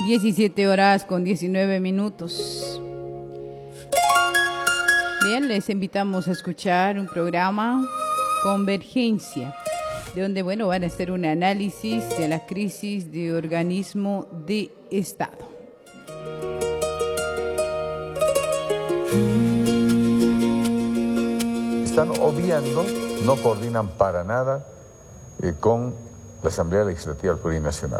17:19. Bien, les invitamos a escuchar un programa Convergencia, de donde, bueno, van a hacer un análisis de la crisis de organismo de Estado. Están obviando, no coordinan para nada con la Asamblea Legislativa Plurinacional.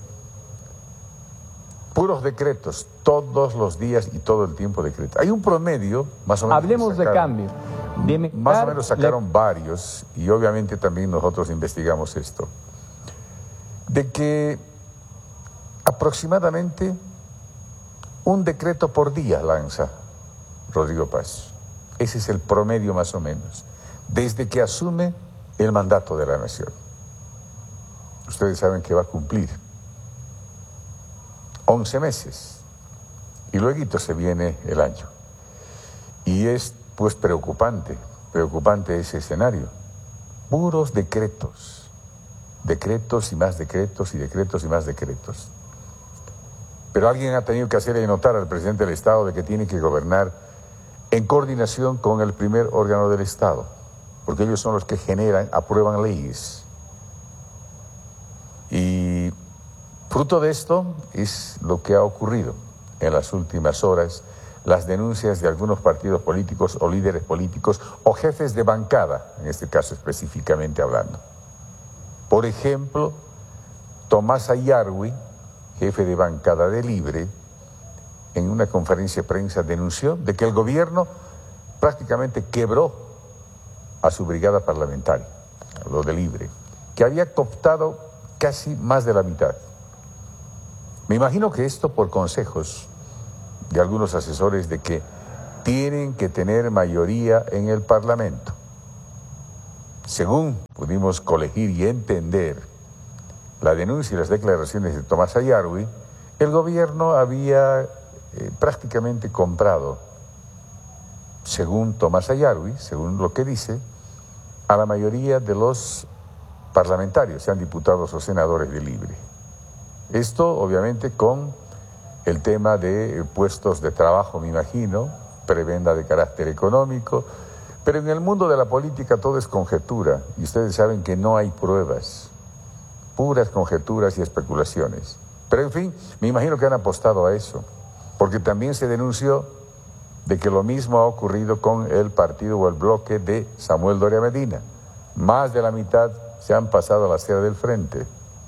Puros decretos, todos los días y todo el tiempo decretos. Hay un promedio, más o menos. Hablemos de cambio. Más o menos sacaron varios, y obviamente también nosotros investigamos esto, de que aproximadamente un decreto por día lanza Rodrigo Paz. Ese es el promedio más o menos, desde que asume el mandato de la nación. Ustedes saben que va a cumplir 11 meses, y luego se viene el año. Y es pues preocupante ese escenario. Puros decretos, decretos y más decretos y decretos y más decretos. Pero alguien ha tenido que hacerle notar al presidente del Estado de que tiene que gobernar en coordinación con el primer órgano del Estado, porque ellos son los que generan, aprueban leyes. Y fruto de esto es lo que ha ocurrido en las últimas horas, las denuncias de algunos partidos políticos o líderes políticos o jefes de bancada, en este caso específicamente hablando. Por ejemplo, Tomás Ayarwi, jefe de bancada de Libre, en una conferencia de prensa denunció de que el gobierno prácticamente quebró a su brigada parlamentaria, lo de Libre, que había cooptado casi más de la mitad. Me imagino que esto por consejos de algunos asesores de que tienen que tener mayoría en el Parlamento. Según pudimos colegir y entender la denuncia y las declaraciones de Tomás Ayarwi, el gobierno había prácticamente comprado, según Tomás Ayarwi, según lo que dice, a la mayoría de los parlamentarios, sean diputados o senadores de Libre. Esto obviamente con el tema de puestos de trabajo, me imagino, prebenda de carácter económico, pero en el mundo de la política todo es conjetura, y ustedes saben que no hay pruebas, puras conjeturas y especulaciones. Pero en fin, me imagino que han apostado a eso, porque también se denunció de que lo mismo ha ocurrido con el partido o el bloque de Samuel Doria Medina. Más de la mitad se han pasado a la acera del frente.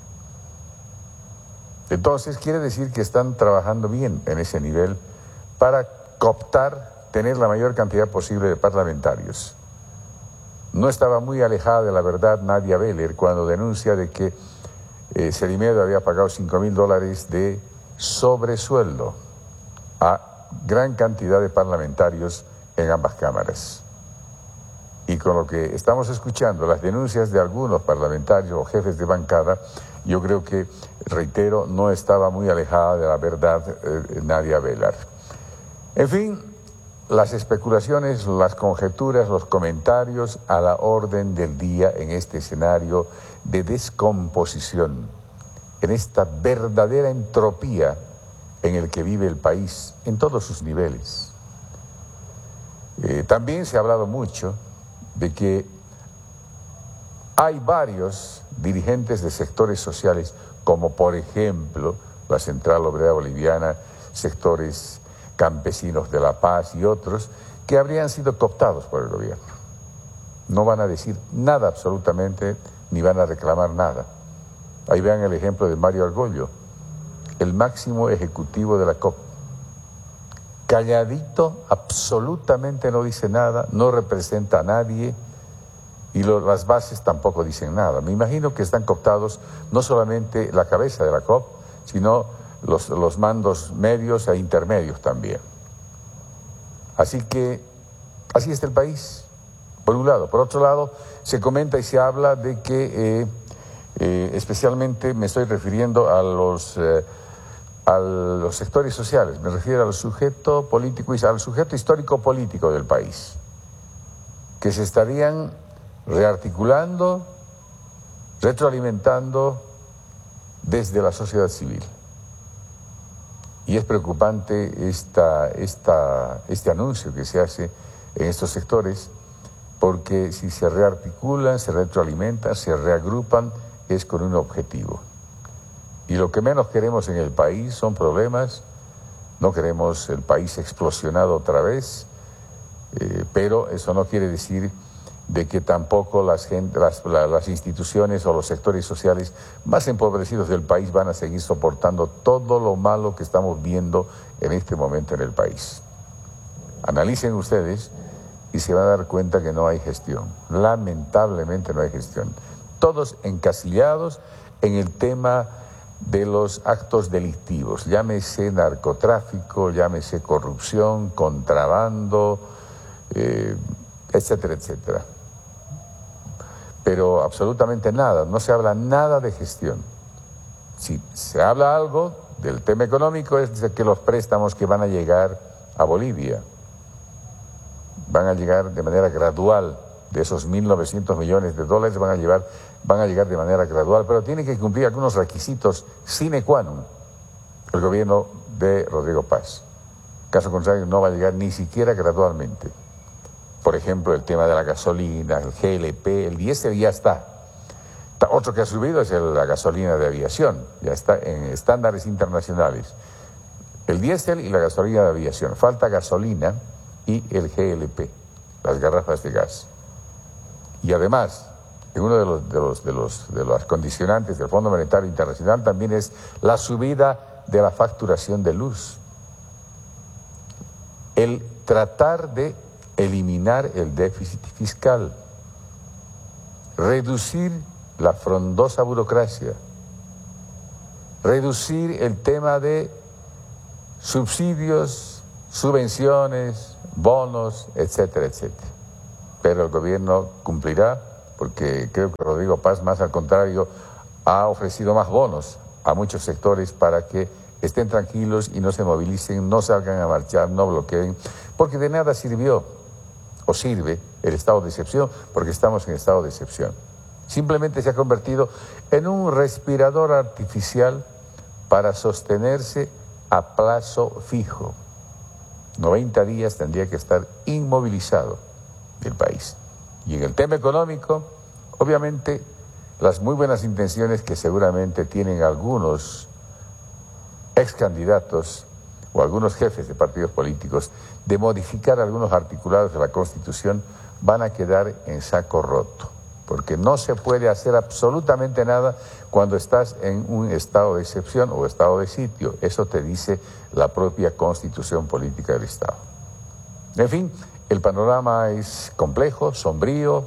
Entonces quiere decir que están trabajando bien en ese nivel para cooptar, tener la mayor cantidad posible de parlamentarios. No estaba muy alejada de la verdad Nadia Beller cuando denuncia de que Cerimedo había pagado $5,000 de sobresueldo a gran cantidad de parlamentarios en ambas cámaras. Y con lo que estamos escuchando, las denuncias de algunos parlamentarios o jefes de bancada, yo creo que, reitero, no estaba muy alejada de la verdad Nadia Beller. En fin, las especulaciones, las conjeturas, los comentarios a la orden del día en este escenario de descomposición, en esta verdadera entropía en el que vive el país, en todos sus niveles. También se ha hablado mucho de que hay varios dirigentes de sectores sociales, como por ejemplo la Central Obrera Boliviana, sectores campesinos de La Paz y otros, que habrían sido cooptados por el gobierno. No van a decir nada absolutamente, ni van a reclamar nada. Ahí vean el ejemplo de Mario Argollo, el máximo ejecutivo de la COP. Calladito, absolutamente no dice nada, no representa a nadie, y las bases tampoco dicen nada. Me imagino que están cooptados no solamente la cabeza de la COP, sino los mandos medios e intermedios también. Así que así está el país, por un lado. Por otro lado, se comenta y se habla de que, especialmente me estoy refiriendo a los sectores sociales, me refiero al sujeto político y al sujeto histórico-político del país, que se estarían rearticulando, retroalimentando desde la sociedad civil. Y es preocupante este anuncio que se hace en estos sectores, porque si se rearticulan, se retroalimentan, se reagrupan, es con un objetivo. Y lo que menos queremos en el país son problemas, no queremos el país explosionado otra vez, pero eso no quiere decir de que tampoco las instituciones o los sectores sociales más empobrecidos del país van a seguir soportando todo lo malo que estamos viendo en este momento en el país. Analicen ustedes y se van a dar cuenta que no hay gestión. Lamentablemente no hay gestión. Todos encasillados en el tema de los actos delictivos, llámese narcotráfico, llámese corrupción, contrabando, etcétera, etcétera. Pero absolutamente nada, no se habla nada de gestión. Si se habla algo del tema económico es de que los préstamos que van a llegar a Bolivia van a llegar de manera gradual, de esos 1.900 millones de dólares van a llegar de manera gradual, pero tiene que cumplir algunos requisitos sine qua non el gobierno de Rodrigo Paz. Caso contrario, no va a llegar ni siquiera gradualmente. Por ejemplo, el tema de la gasolina, el GLP, el diésel ya está. Otro que ha subido es la gasolina de aviación, ya está en estándares internacionales. El diésel y la gasolina de aviación. Falta gasolina y el GLP, las garrafas de gas. Y además, uno de los condicionantes del Fondo Monetario Internacional también es la subida de la facturación de luz. El tratar de eliminar el déficit fiscal, reducir la frondosa burocracia, reducir el tema de subsidios, subvenciones, bonos, etcétera, etcétera. Pero el gobierno cumplirá, porque creo que Rodrigo Paz, más al contrario, ha ofrecido más bonos a muchos sectores para que estén tranquilos y no se movilicen, no salgan a marchar, no bloqueen, porque de nada sirvió o sirve el estado de excepción, porque estamos en estado de excepción. Simplemente se ha convertido en un respirador artificial para sostenerse a plazo fijo. 90 días tendría que estar inmovilizado el país. Y en el tema económico, obviamente, las muy buenas intenciones que seguramente tienen algunos ex candidatos o algunos jefes de partidos políticos de modificar algunos articulados de la Constitución van a quedar en saco roto, porque no se puede hacer absolutamente nada cuando estás en un estado de excepción o estado de sitio. Eso te dice la propia Constitución Política del Estado. En fin, el panorama es complejo, sombrío,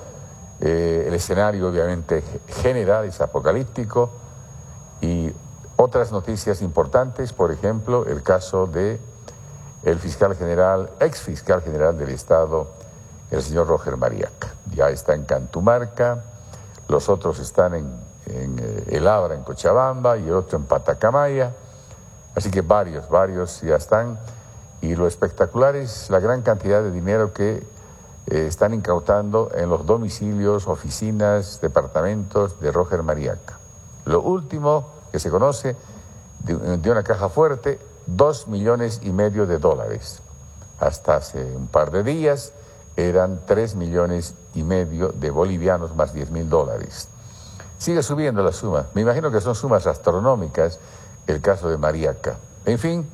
el escenario obviamente general es apocalíptico y otras noticias importantes, por ejemplo, el caso de el fiscal general, ex fiscal general del Estado, el señor Roger Mariaca. Ya está en Cantumarca, los otros están en El Abra, en Cochabamba, y el otro en Patacamaya, así que varios ya están. Y lo espectacular es la gran cantidad de dinero que están incautando en los domicilios, oficinas, departamentos de Roger Mariaca. Lo último que se conoce de una caja fuerte, $2,5 millones de dólares. Hasta hace un par de días eran $3,5 millones de bolivianos más $10,000. Sigue subiendo la suma. Me imagino que son sumas astronómicas el caso de Mariaca. En fin,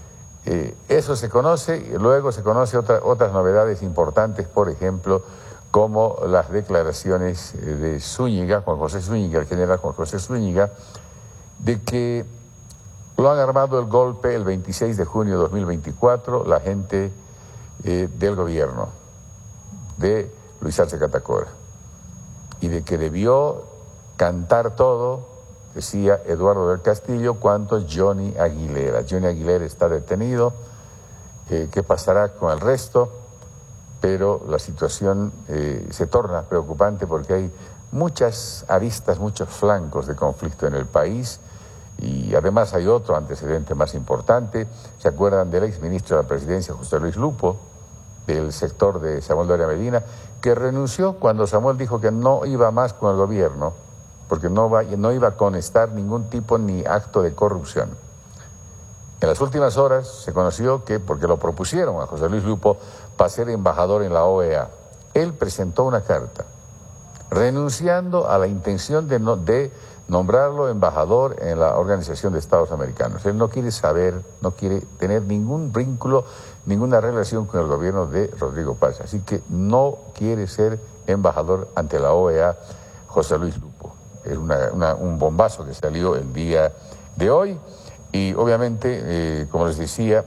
eso se conoce, y luego se conoce otras novedades importantes, por ejemplo, como las declaraciones de Zúñiga, Juan José Zúñiga, el general Juan José Zúñiga, de que lo han armado el golpe el 26 de junio de 2024 la gente del gobierno de Luis Arce Catacora, y de que debió cantar todo, decía Eduardo del Castillo, cuanto Johnny Aguilera. Johnny Aguilera está detenido, ¿qué pasará con el resto? Pero la situación se torna preocupante porque hay muchas aristas, muchos flancos de conflicto en el país, y además hay otro antecedente más importante. ¿Se acuerdan del exministro de la Presidencia, José Luis Lupo, del sector de Samuel Doria Medina, que renunció cuando Samuel dijo que no iba más con el gobierno, porque no iba a conestar ningún tipo ni acto de corrupción? En las últimas horas se conoció que, porque lo propusieron a José Luis Lupo para ser embajador en la OEA, él presentó una carta renunciando a la intención de nombrarlo embajador en la Organización de Estados Americanos. Él no quiere saber, no quiere tener ningún vínculo, ninguna relación con el gobierno de Rodrigo Paz. Así que no quiere ser embajador ante la OEA José Luis Lupo. Es un bombazo que salió el día de hoy y obviamente, como les decía,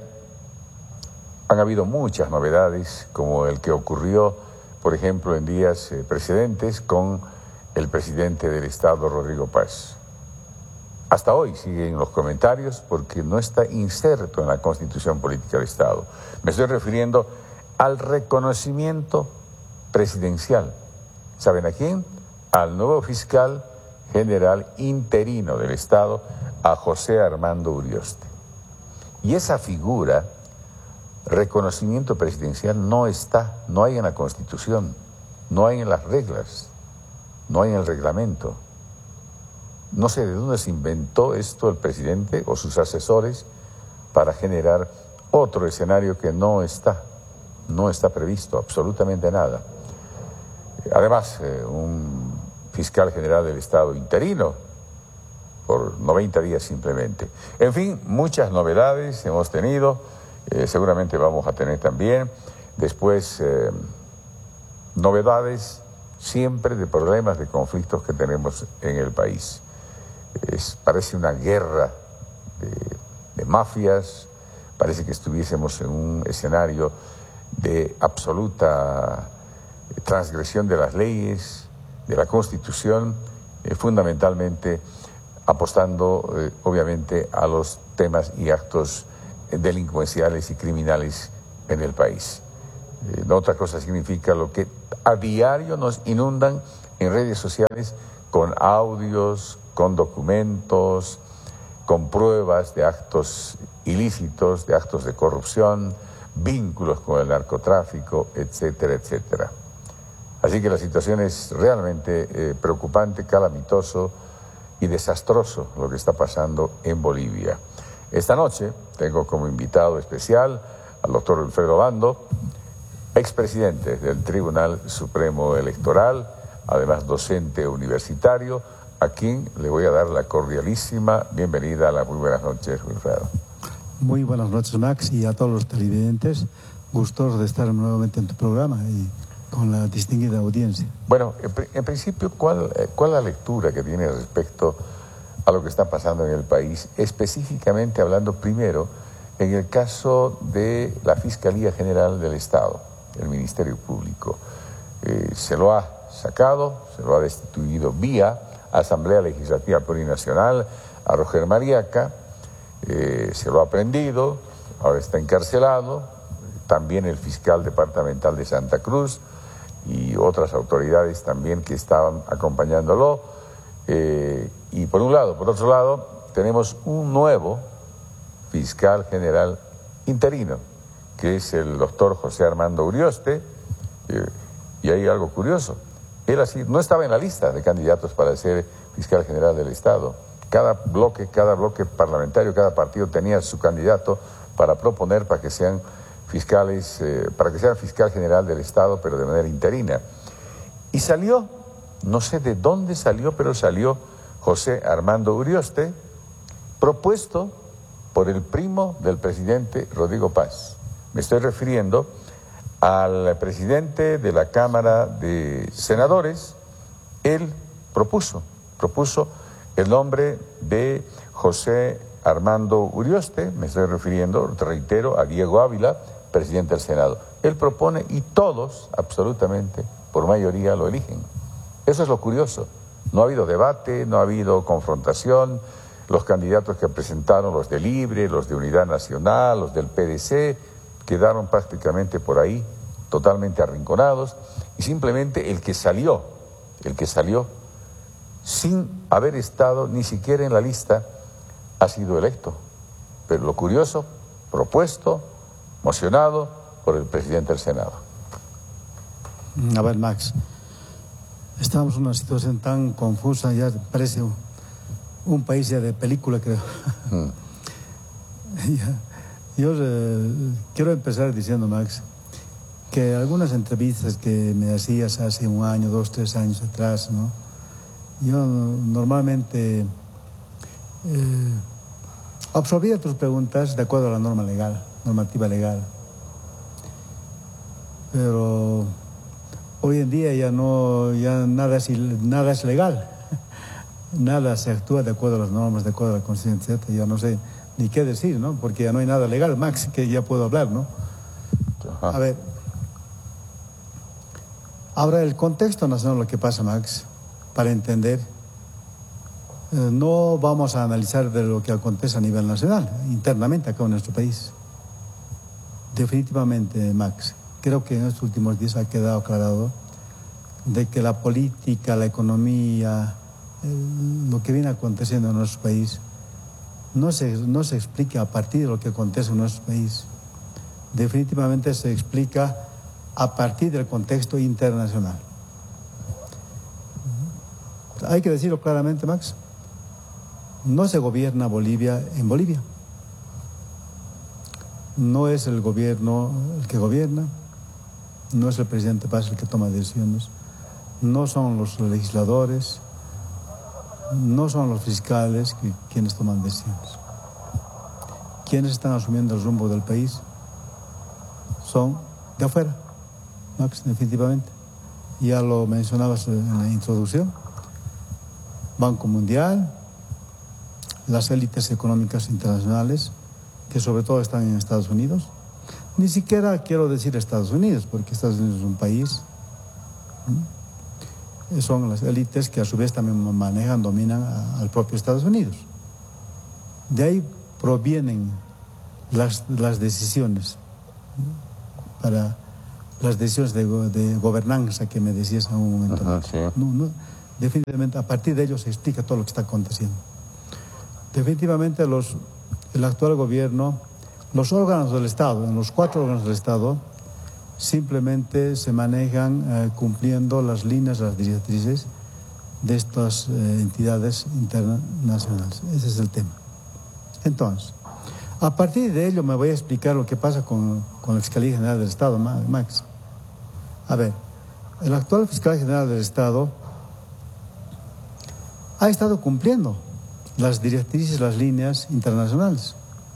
han habido muchas novedades, como el que ocurrió, por ejemplo, en días precedentes con el presidente del Estado, Rodrigo Paz. Hasta hoy siguen los comentarios porque no está inserto en la Constitución Política del Estado. Me estoy refiriendo al reconocimiento presidencial. ¿Saben a quién? Al nuevo fiscal general interino del Estado, a José Armando Urioste. Y esa figura, reconocimiento presidencial, no hay en la Constitución, no hay en las reglas, no hay en el reglamento. No sé de dónde se inventó esto el presidente o sus asesores para generar otro escenario que no está previsto absolutamente nada. Además, un fiscal general del Estado interino por 90 días simplemente. En fin, muchas novedades hemos tenido, seguramente vamos a tener también después novedades siempre de problemas, de conflictos que tenemos en el país. Parece una guerra de mafias, parece que estuviésemos en un escenario de absoluta transgresión de las leyes, de la Constitución, fundamentalmente apostando obviamente a los temas y actos delincuenciales y criminales en el país. No otra cosa significa lo que a diario nos inundan en redes sociales con audios, con documentos, con pruebas de actos ilícitos, de actos de corrupción, vínculos con el narcotráfico, etcétera, etcétera. Así que la situación es realmente preocupante, calamitoso y desastroso lo que está pasando en Bolivia. Esta noche tengo como invitado especial al doctor Wilfredo Bando, expresidente del Tribunal Supremo Electoral, además docente universitario, a quien le voy a dar la cordialísima bienvenida. Muy buenas noches, Wilfredo. Muy buenas noches, Max, y a todos los televidentes. Gustosos de estar nuevamente en tu programa y con la distinguida audiencia. Bueno, en principio, ¿cuál la lectura que tiene respecto a lo que está pasando en el país? Específicamente hablando primero en el caso de la Fiscalía General del Estado, el Ministerio Público. Se lo ha sacado, se lo ha destituido vía Asamblea Legislativa Plurinacional a Roger Mariaca, se lo ha prendido, ahora está encarcelado, también el fiscal departamental de Santa Cruz y otras autoridades también que estaban acompañándolo. Y por un lado, por otro lado, tenemos un nuevo fiscal general interino, que es el doctor José Armando Urioste, y hay algo curioso. Él así no estaba en la lista de candidatos para ser fiscal general del Estado. Cada bloque parlamentario, cada partido tenía su candidato para proponer para que sean fiscales, para que sea fiscal general del Estado, pero de manera interina. Y salió, no sé de dónde salió, pero salió José Armando Urioste, propuesto por el primo del presidente Rodrigo Paz. Me estoy refiriendo al presidente de la Cámara de Senadores. Él propuso el nombre de José Armando Urioste. Me estoy refiriendo, reitero, a Diego Ávila, presidente del Senado. Él propone y todos, absolutamente, por mayoría, lo eligen. Eso es lo curioso. No ha habido debate, no ha habido confrontación. Los candidatos que presentaron, los de Libre, los de Unidad Nacional, los del PDC, quedaron prácticamente por ahí, totalmente arrinconados. Y simplemente el que salió, sin haber estado ni siquiera en la lista, ha sido electo. Pero lo curioso, propuesto, mocionado por el presidente del Senado. A ver, Max, estamos en una situación tan confusa, ya parece un país ya de película, creo. Yo quiero empezar diciendo, Max, que algunas entrevistas que me hacías hace un año, 2, 3 años atrás, ¿no? Yo normalmente absorbía tus preguntas de acuerdo a la normativa legal. Pero hoy en día ya nada es legal. Nada se actúa de acuerdo a las normas, de acuerdo a la Constitución, etc. Ya no sé ni qué decir, ¿no? Porque ya no hay nada legal, Max, que ya puedo hablar, ¿no? Ajá. A ver, ahora el contexto nacional, lo que pasa, Max, para entender, no vamos a analizar de lo que acontece a nivel nacional, internamente acá en nuestro país. Definitivamente, Max, creo que en estos últimos días ha quedado aclarado de que la política, la economía, lo que viene aconteciendo en nuestro país no se explica a partir de lo que acontece en nuestro país. Definitivamente se explica a partir del contexto internacional. Hay que decirlo claramente, Max, no se gobierna Bolivia en Bolivia. No es el gobierno el que gobierna, no es el presidente Paz el que toma decisiones, no son los legisladores, no son los fiscales quienes toman decisiones. Quienes están asumiendo el rumbo del país son de afuera, Max, definitivamente. Ya lo mencionabas en la introducción. Banco Mundial, las élites económicas internacionales, que sobre todo están en Estados Unidos. Ni siquiera quiero decir Estados Unidos, porque Estados Unidos es un país. Son las élites que a su vez también dominan al propio Estados Unidos. De ahí provienen las decisiones, para las decisiones de gobernanza que me decías en un momento. Ajá, sí. Definitivamente, a partir de ello se explica todo lo que está aconteciendo. Definitivamente el actual gobierno, los órganos del Estado, en los 4 órganos del Estado, simplemente se manejan cumpliendo las líneas, las directrices de estas entidades internacionales. Ese es el tema. Entonces, a partir de ello me voy a explicar lo que pasa con la Fiscalía General del Estado, Max. A ver, el actual Fiscal General del Estado ha estado cumpliendo las directrices, las líneas internacionales.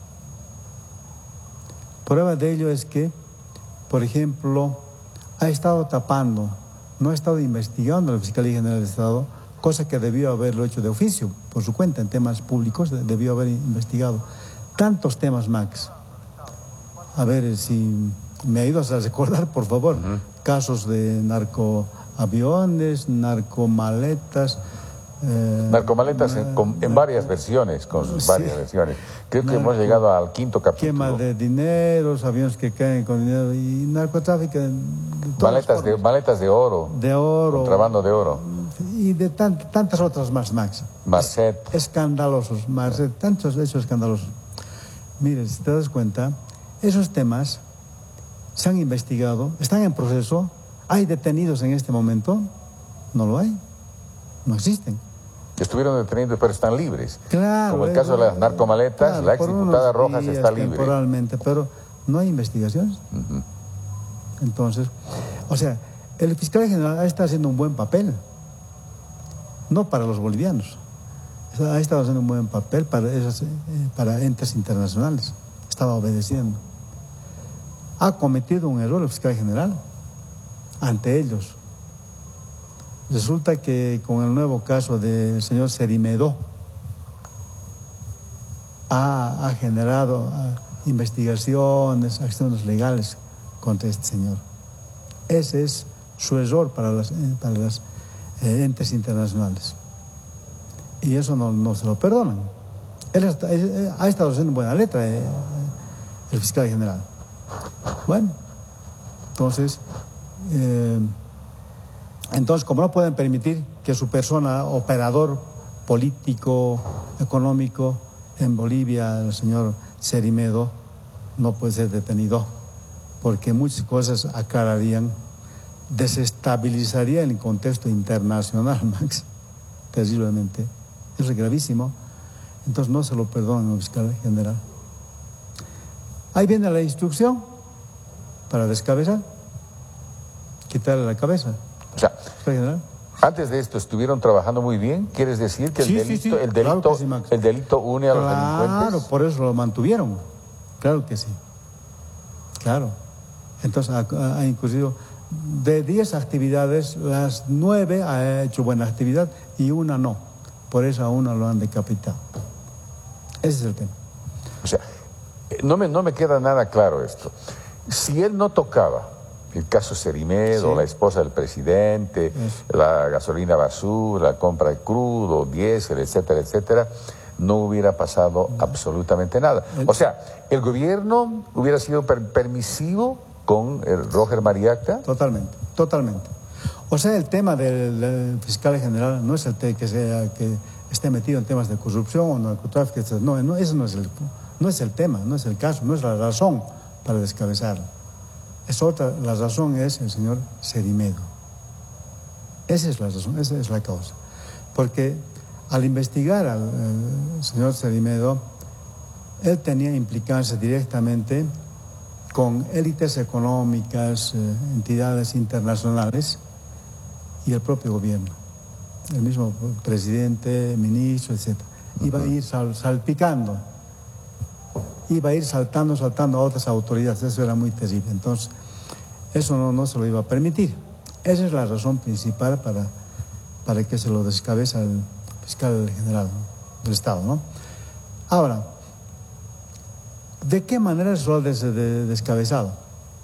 Prueba de ello es que, por ejemplo, ha estado tapando, no ha estado investigando la Fiscalía General del Estado, cosa que debió haberlo hecho de oficio, por su cuenta, en temas públicos, debió haber investigado tantos temas, Max. A ver si me ayudas a recordar, por favor, casos de narcoaviones, narcomaletas. Narcomaletas en varias versiones, con sus varias versiones. Creo que hemos llegado al 5º capítulo. Quema de dineros, aviones que caen con dinero y narcotráfico. Maletas de oro. De oro. Contrabando de oro. Y de tantas otras más, Max. Marcet. Escandalosos, Marcet, tantos hechos escandalosos. Mire, si te das cuenta, esos temas se han investigado, están en proceso. ¿Hay detenidos en este momento? No lo hay. No existen. Estuvieron detenidos, pero están libres. Claro. Como el caso de las narcomaletas, claro, la exdiputada Rojas está libre. Temporalmente, pero no hay investigaciones. Entonces, o sea, el fiscal general está haciendo un buen papel. No para los bolivianos. Ha estado haciendo un buen papel para entes internacionales. Estaba obedeciendo. Ha cometido un error el fiscal general ante ellos. Resulta que con el nuevo caso del señor Cerimedo ha generado investigaciones, acciones legales contra este señor. Ese es su error para las entes internacionales. Y eso no se lo perdonan. Él ha estado haciendo buena letra, el fiscal general. Bueno, entonces, como no pueden permitir que su persona, operador político, económico en Bolivia, el señor Cerimedo, no puede ser detenido, porque muchas cosas aclararían, desestabilizaría el contexto internacional, Max, terriblemente. Eso es gravísimo. Entonces no se lo perdonan al fiscal general. Ahí viene la instrucción para descabezar, quitarle la cabeza. O sea, Fiscal general. antes de esto estuvieron trabajando muy bien. ¿Quieres decir que Sí, claro que sí, Max. el delito une a los delincuentes? Claro, por eso lo mantuvieron. Claro que sí. Claro. Entonces ha incluido de 10 actividades, las 9 ha hecho buena actividad y una no. Por eso a una lo han decapitado. Ese es el tema. O sea, no me queda nada claro esto. Si él no tocaba el caso Cerimedo, Sí. la esposa del presidente, la gasolina basura, la compra de crudo, diésel, etcétera, etcétera, no hubiera pasado absolutamente nada. O sea, el gobierno hubiera sido permisivo con el Roger Mariacta. Totalmente, totalmente. O sea, el tema del fiscal general no es el que esté metido en temas de corrupción o narcotráfico, etc. No, eso no es el tema, no es el caso, no es la razón para descabezarlo. La razón es el señor Cerimedo. Esa es la razón, esa es la causa. Porque al investigar al señor Cerimedo, él tenía implicancia directamente con élites económicas, entidades internacionales y el propio gobierno. El mismo presidente, ministro, etc. Iba a ir salpicando. Iba a ir saltando a otras autoridades. Eso era muy terrible. Entonces, eso no se lo iba a permitir. Esa es la razón principal para que se lo descabeza el fiscal general, ¿no?, del Estado, ¿no? Ahora, ¿de qué manera se lo ha descabezado?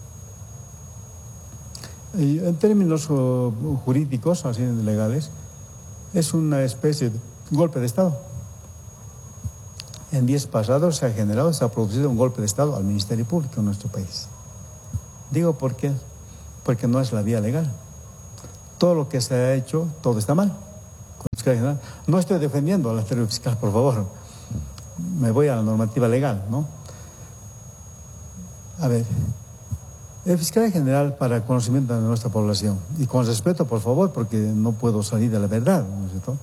En términos jurídicos, así legales, es una especie de golpe de Estado. En días pasados se ha producido un golpe de Estado al Ministerio Público en nuestro país. Digo por qué, porque no es la vía legal. Todo lo que se ha hecho, todo está mal. No estoy defendiendo al anterior fiscal, por favor. Me voy a la normativa legal, ¿no? A ver, el fiscal general, para conocimiento de nuestra población, y con respeto, por favor, porque no puedo salir de la verdad, ¿no es cierto?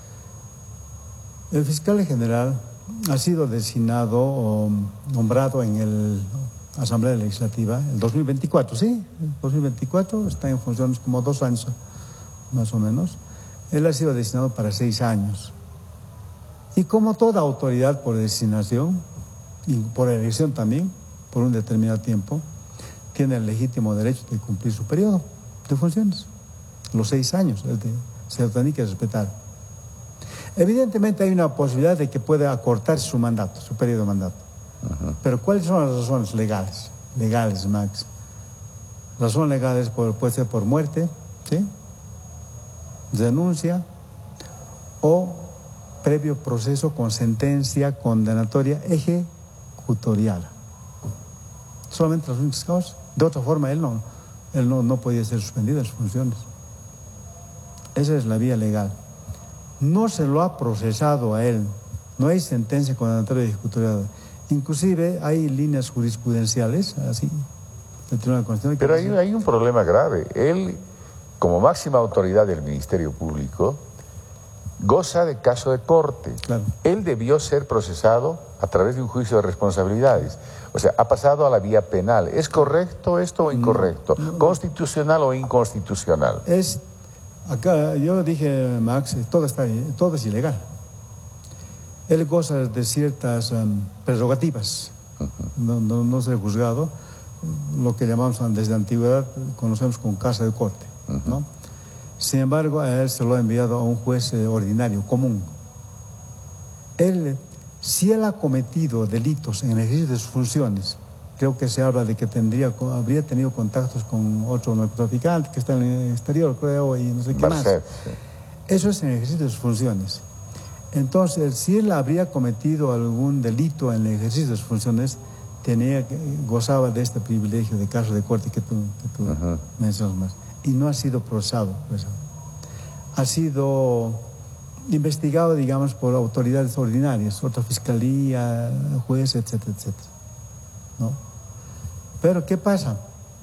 El fiscal general ha sido designado o nombrado en la Asamblea Legislativa el 2024, ¿sí? El 2024 está en funciones como 2 años, más o menos. Él ha sido designado para 6 años. Y como toda autoridad por designación, y por elección también, por un determinado tiempo, tiene el legítimo derecho de cumplir su periodo de funciones. Los 6 años, se lo tiene que respetar. Evidentemente hay una posibilidad de que pueda acortar su mandato, su periodo de mandato. Pero ¿cuáles son las razones legales? Legales, Max. Razones legales puede ser por muerte, ¿sí?, denuncia o previo proceso con sentencia condenatoria ejecutorial. Solamente las únicas causas. De otra forma, él no podía ser suspendido en sus funciones. Esa es la vía legal. No se lo ha procesado a él. No hay sentencia condenatoria ejecutorial. Inclusive hay líneas jurisprudenciales, así, del Tribunal Constitucional. Pero hay un problema grave. Él, como máxima autoridad del Ministerio Público, goza de caso de corte. Claro. Él debió ser procesado a través de un juicio de responsabilidades. O sea, ha pasado a la vía penal. ¿Es correcto esto o incorrecto? No. ¿Constitucional o inconstitucional? Acá yo dije, Max, todo es ilegal. Él goza de ciertas prerrogativas. No ser juzgado, lo que llamamos desde la antigüedad, conocemos como casa de corte, ¿no? Sin embargo, a él se lo ha enviado a un juez ordinario, común. Si él ha cometido delitos en el ejercicio de sus funciones, creo que se habla de que habría tenido contactos con otro narcotraficante que está en el exterior, creo, y no sé qué más. Sí. Eso es en el ejercicio de sus funciones. Entonces, si él habría cometido algún delito en el ejercicio de sus funciones, gozaba de este privilegio de caso de corte que tú mencionas más. Y no ha sido procesado. Pues, ha sido investigado, digamos, por autoridades ordinarias, otra fiscalía, juez, etcétera, etcétera, ¿no? Pero ¿qué pasa?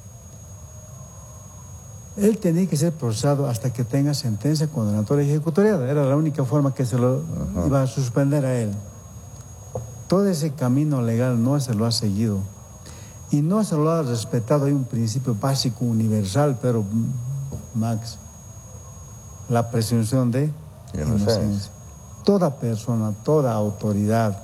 Él tenía que ser procesado hasta que tenga sentencia condenatoria ejecutorial. Era la única forma que se lo iba a suspender a él. Todo ese camino legal no se lo ha seguido Y no se lo ha respetado. Hay un principio básico universal, pero, Max, la presunción de inocencia. Toda persona, toda autoridad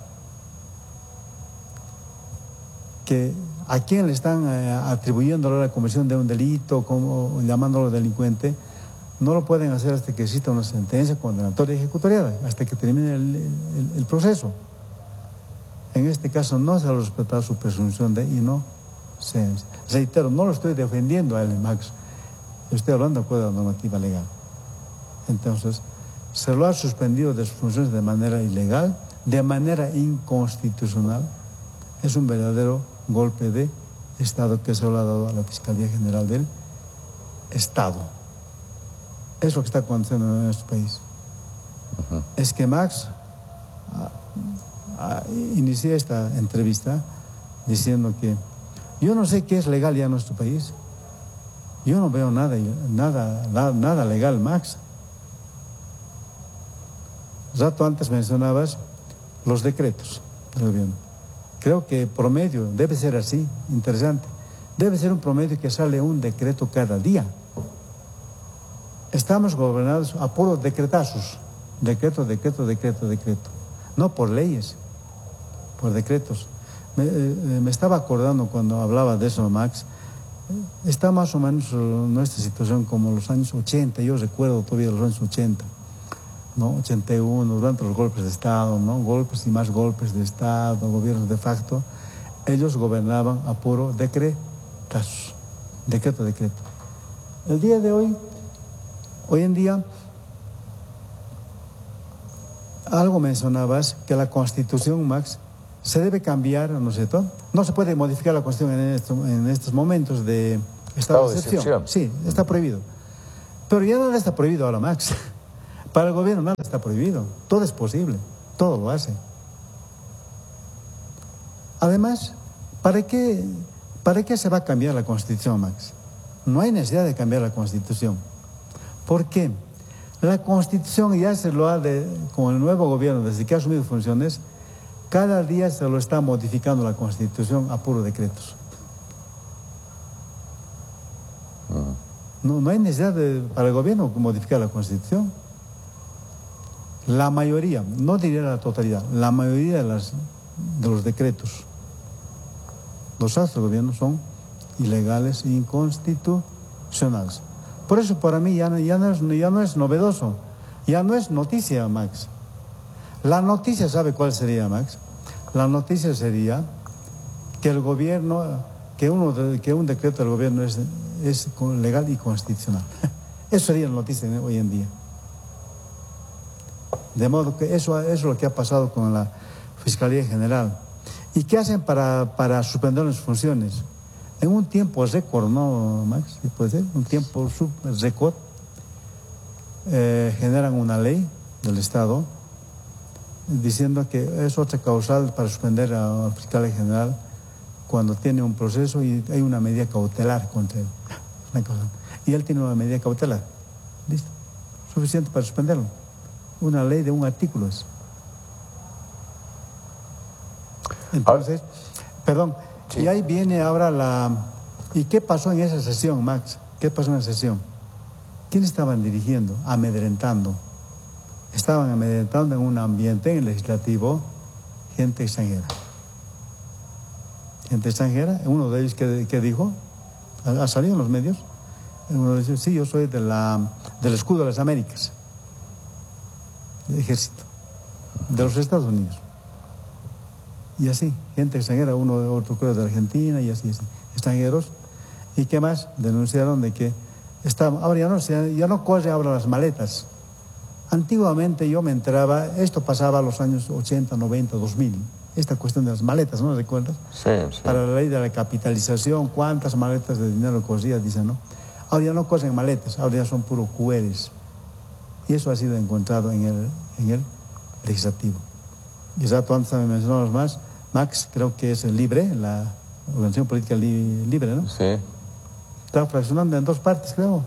que a quien le están atribuyendo la comisión de un delito, como llamándolo delincuente, no lo pueden hacer hasta que exista una sentencia condenatoria ejecutoriada, hasta que termine el proceso. En este caso no se ha respetado su presunción de inocencia. Reitero, no lo estoy defendiendo a él, Max. Estoy hablando de acuerdo a la normativa legal. Entonces, se lo ha suspendido de sus funciones de manera ilegal, de manera inconstitucional. Es un verdadero golpe de Estado que se lo ha dado a la Fiscalía General del Estado. Es lo que está aconteciendo en nuestro país. Es que Max inicié esta entrevista diciendo que yo no sé qué es legal ya en nuestro país. Yo no veo nada legal, Max. Rato antes mencionabas los decretos del gobierno. Creo que promedio debe ser así, interesante. Debe ser un promedio que sale un decreto cada día. Estamos gobernados a puros decretazos. Decreto. No por leyes, por decretos. Me estaba acordando cuando hablaba de eso, Max. Está más o menos nuestra situación como los años 80. Yo recuerdo todavía los años 80. ¿No? 81, durante los golpes de Estado, ¿no? Golpes y más golpes de Estado, gobiernos de facto. Ellos gobernaban a puro decretazos. Decreto. El día de hoy en día, algo mencionabas, que la Constitución, Max, se debe cambiar, ¿no es cierto? No se puede modificar la Constitución en estos momentos de estado de excepción. Sí, está prohibido. Pero ya nada está prohibido ahora, Max. Para el gobierno nada está prohibido. Todo es posible. Todo lo hace. Además, ¿para qué se va a cambiar la Constitución, Max? No hay necesidad de cambiar la Constitución. ¿Por qué? La Constitución ya se lo ha, con el nuevo gobierno, desde que ha asumido funciones, cada día se lo está modificando la Constitución a puros decretos. No hay necesidad para el gobierno modificar la Constitución. La mayoría, no diría la totalidad, la mayoría de los decretos, los actos del gobierno son ilegales e inconstitucionales. Por eso para mí ya no es novedoso, ya no es noticia, Max. La noticia, ¿sabe cuál sería, Max? La noticia sería que el gobierno, que un decreto del gobierno es legal y constitucional. Eso sería la noticia hoy en día. De modo que eso es lo que ha pasado con la Fiscalía General. ¿Y qué hacen para suspender las funciones? En un tiempo récord, ¿no, Max? ¿Puede ser? Un tiempo récord. Generan una ley del Estado diciendo que es otra causal para suspender a la Fiscalía General cuando tiene un proceso y hay una medida cautelar contra él. Y él tiene una medida cautelar. ¿Listo? Suficiente para suspenderlo. Una ley de un artículo es. Entonces, perdón, sí. Y ahí viene ahora ¿Y qué pasó en esa sesión, Max? ¿Qué pasó en esa sesión? ¿Quién estaban dirigiendo? Amedrentando. Estaban amedrentando en un ambiente, en el legislativo, gente extranjera. Gente extranjera, uno de ellos que dijo, ha salido en los medios, uno dice, sí, yo soy del escudo de las Américas. Ejército de los Estados Unidos. Y así, gente extranjera, otro creo de Argentina y así, extranjeros. ¿Y qué más? Denunciaron de que ahora ya no corre ahora las maletas. Antiguamente yo me enteraba, esto pasaba a los años 80, 90, 2000, esta cuestión de las maletas, ¿no recuerdas? Sí. Para la ley de la capitalización, ¿cuántas maletas de dinero corría? Dicen, ¿no? Ahora ya no corren maletas, ahora ya son puros QRs. Y eso ha sido encontrado en el legislativo. Y rato antes me mencionamos más, Max, creo que es el Libre, la organización política libre, ¿no? Sí. Está fraccionando en dos partes, creo.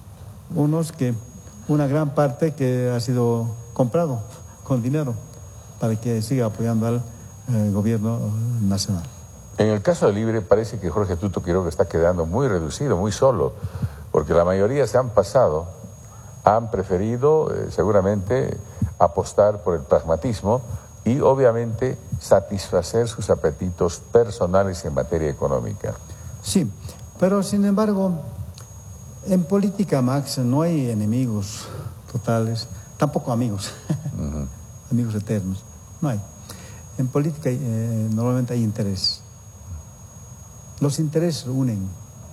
Una gran parte que ha sido comprado con dinero para que siga apoyando al gobierno nacional. En el caso de Libre parece que Jorge Tuto Quiroga está quedando muy reducido, muy solo, porque la mayoría se han pasado, han preferido seguramente apostar por el pragmatismo y obviamente satisfacer sus apetitos personales en materia económica. Sí, pero sin embargo, en política, Max, no hay enemigos totales, tampoco amigos, amigos eternos, no hay. En política normalmente hay intereses. Los intereses unen.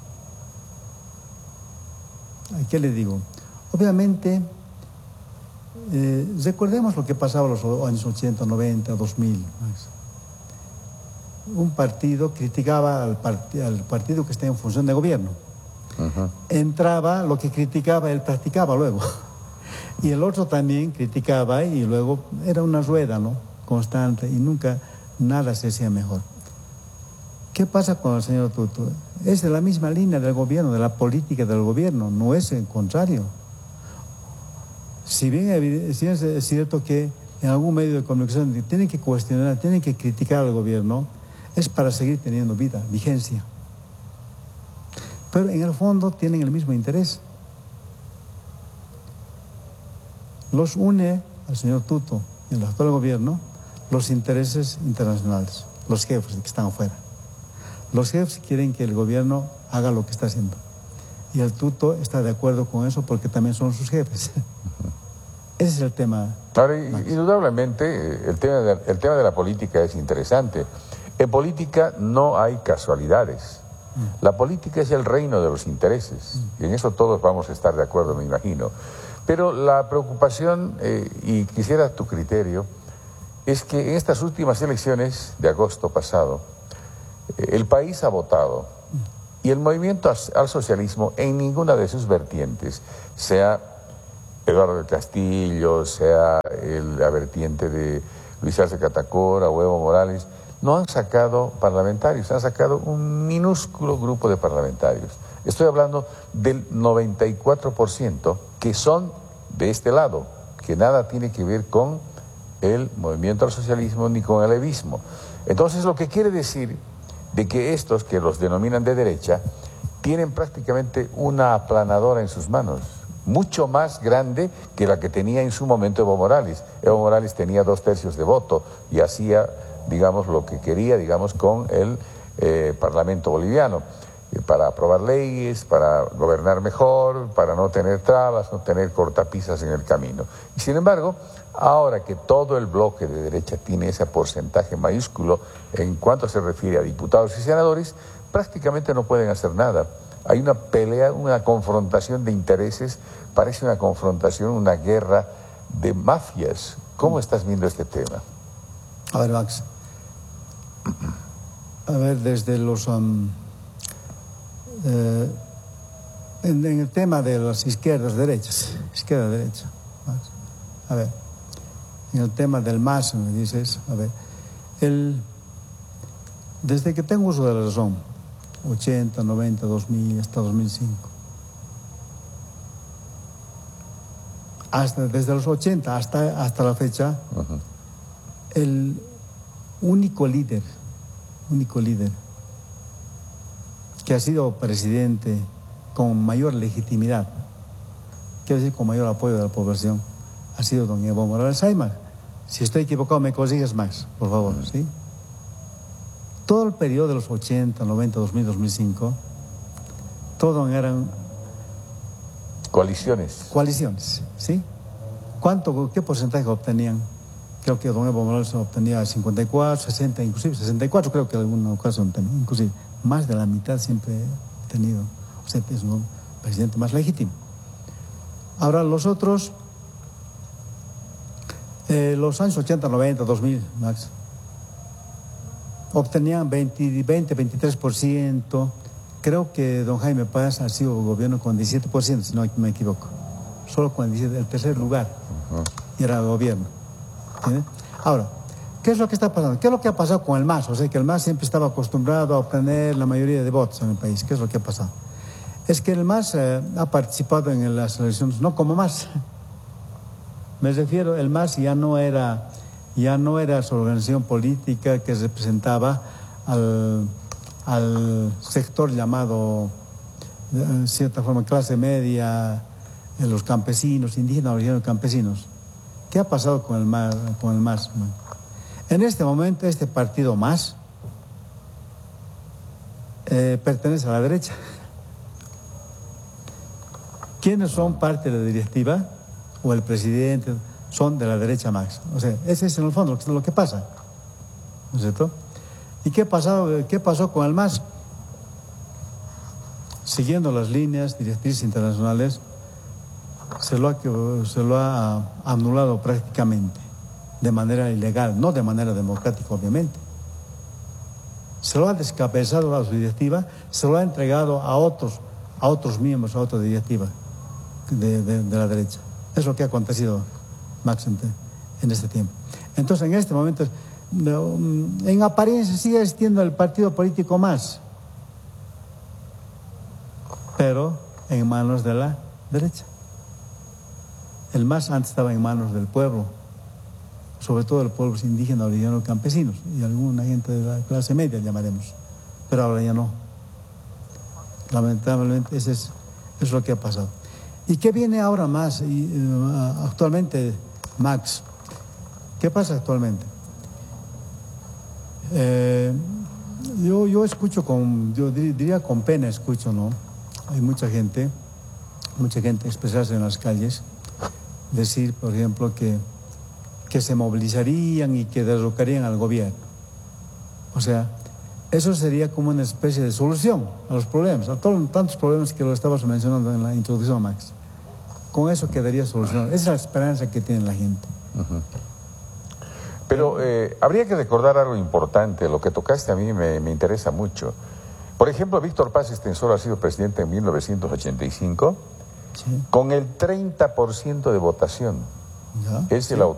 ¿A qué le digo? Obviamente, recordemos lo que pasaba en los años 80, 90, 2000. Un partido criticaba al partido que está en función de gobierno. Entraba, lo que criticaba, él practicaba luego. Y el otro también criticaba y luego era una rueda, ¿no?, constante, y nunca nada se hacía mejor. ¿Qué pasa con el señor Tuto? Es de la misma línea del gobierno, de la política del gobierno, no es el contrario. Si bien es cierto que en algún medio de comunicación tienen que cuestionar, tienen que criticar al gobierno, es para seguir teniendo vida, vigencia. Pero en el fondo tienen el mismo interés. Los une al señor Tuto y al actual gobierno los intereses internacionales, los jefes que están afuera. Los jefes quieren que el gobierno haga lo que está haciendo. Y el Tuto está de acuerdo con eso porque también son sus jefes. Ese es el tema. Ahora, indudablemente, el tema de la política es interesante. En política no hay casualidades. La política es el reino de los intereses. Y en eso todos vamos a estar de acuerdo, me imagino. Pero la preocupación, y quisiera tu criterio, es que en estas últimas elecciones de agosto pasado, el país ha votado y el movimiento al socialismo en ninguna de sus vertientes, sea Eduardo del Castillo, sea la vertiente de Luis Arce Catacora o Evo Morales, no han sacado parlamentarios, han sacado un minúsculo grupo de parlamentarios. Estoy hablando del 94% que son de este lado, que nada tiene que ver con el movimiento al socialismo ni con el evismo. Entonces, lo que quiere decir de que estos, que los denominan de derecha, tienen prácticamente una aplanadora en sus manos, mucho más grande que la que tenía en su momento Evo Morales. Evo Morales tenía 2/3 de voto y hacía, digamos, lo que quería, digamos, con el Parlamento boliviano, para aprobar leyes, para gobernar mejor, para no tener trabas, no tener cortapisas en el camino. Y sin embargo, ahora que todo el bloque de derecha tiene ese porcentaje mayúsculo en cuanto se refiere a diputados y senadores, prácticamente no pueden hacer nada. Hay una pelea, una confrontación de intereses, parece una confrontación, una guerra de mafias. ¿Cómo estás viendo este tema? A ver, Max. A ver, desde los... en el tema de las izquierdas-derechas, izquierda-derecha. A ver, en el tema del MAS, me dices, a ver, desde que tengo uso de la razón, 80, 90, 2000, hasta 2005, desde los 80 hasta la fecha, el único líder que ha sido presidente con mayor legitimidad, quiero decir con mayor apoyo de la población, ha sido don Evo Morales Ayma. Si estoy equivocado, me corriges, Max, por favor, ¿sí? Todo el periodo de los 80, 90, 2000, 2005, todo eran... Coaliciones, ¿sí? ¿Qué porcentaje obtenían? Creo que don Evo Morales obtenía 54, 60, inclusive 64, creo que en alguna ocasión tenía, inclusive más de la mitad siempre he tenido. O sea, es un presidente más legítimo. Ahora, los otros, los años 80, 90, 2000, Max, obtenían 20, 23%. Creo que don Jaime Paz ha sido gobierno con 17%, si no me equivoco. Solo con el tercer lugar era el gobierno. ¿Entiendes? Ahora, ¿qué es lo que está pasando? ¿Qué es lo que ha pasado con el MAS? O sea, que el MAS siempre estaba acostumbrado a obtener la mayoría de votos en el país. ¿Qué es lo que ha pasado? Es que el MAS ha participado en las elecciones, no como MAS. Me refiero, el MAS ya no era su organización política que representaba al sector llamado, de cierta forma, clase media, los campesinos, indígenas, originarios campesinos. ¿Qué ha pasado con el MAS? En este momento, este partido MAS pertenece a la derecha. ¿Quiénes son parte de la directiva? O el presidente, son de la derecha MAS. O sea, ese es en el fondo lo que pasa. ¿No es cierto? ¿Y qué pasó con el MAS? Siguiendo las líneas, directrices internacionales, se lo ha anulado prácticamente, de manera ilegal, no de manera democrática, obviamente. Se lo ha descabezado a su directiva, se lo ha entregado a otros miembros, a otra directiva de la derecha. Es lo que ha acontecido, Max, en este tiempo. Entonces, en este momento, en apariencia sigue existiendo el partido político MAS, pero en manos de la derecha. El MAS antes estaba en manos del pueblo, sobre todo de los pueblos indígenas, originarios, campesinos y alguna gente de la clase media, llamaremos, pero ahora ya no. Lamentablemente, eso es lo que ha pasado. ¿Y qué viene ahora más? Actualmente, Max, ¿qué pasa actualmente? Yo escucho yo diría con pena escucho, ¿no? Hay mucha gente expresarse en las calles, decir, por ejemplo, que se movilizarían y que derrocarían al gobierno. O sea, eso sería como una especie de solución a los problemas, a tantos problemas que lo estabas mencionando en la introducción, Max. Con eso quedaría solucionado. Esa es la esperanza que tiene la gente. Uh-huh. Pero habría que recordar algo importante. Lo que tocaste a mí me interesa mucho. Por ejemplo, Víctor Paz Estenssoro ha sido presidente en 1985 sí. Con el 30% de votación. ¿Ya? Es sí.